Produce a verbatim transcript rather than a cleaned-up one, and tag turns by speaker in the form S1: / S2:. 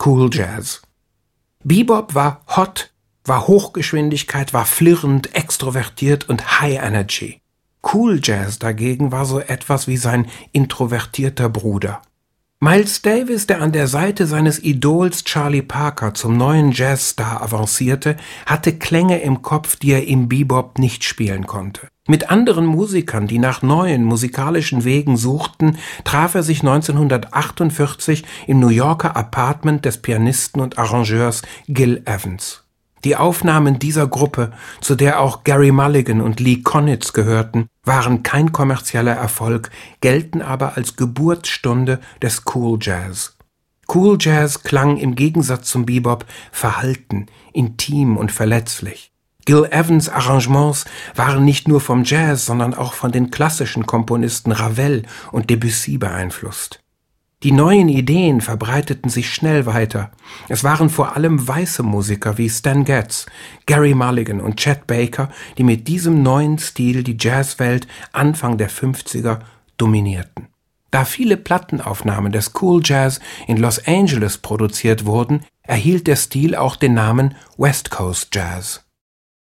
S1: Cool Jazz. Bebop war hot, war Hochgeschwindigkeit, war flirrend, extrovertiert und High Energy. Cool Jazz dagegen war so etwas wie sein introvertierter Bruder. Miles Davis, der an der Seite seines Idols Charlie Parker zum neuen Jazzstar avancierte, hatte Klänge im Kopf, die er im Bebop nicht spielen konnte. Mit anderen Musikern, die nach neuen musikalischen Wegen suchten, traf er sich neunzehnhundertachtundvierzig im New Yorker Apartment des Pianisten und Arrangeurs Gil Evans. Die Aufnahmen dieser Gruppe, zu der auch Gary Mulligan und Lee Konitz gehörten, waren kein kommerzieller Erfolg, gelten aber als Geburtsstunde des Cool Jazz. Cool Jazz klang im Gegensatz zum Bebop verhalten, intim und verletzlich. Gil Evans' Arrangements waren nicht nur vom Jazz, sondern auch von den klassischen Komponisten Ravel und Debussy beeinflusst. Die neuen Ideen verbreiteten sich schnell weiter. Es waren vor allem weiße Musiker wie Stan Getz, Gary Mulligan und Chet Baker, die mit diesem neuen Stil die Jazzwelt Anfang der fünfziger dominierten. Da viele Plattenaufnahmen des Cool Jazz in Los Angeles produziert wurden, erhielt der Stil auch den Namen West Coast Jazz.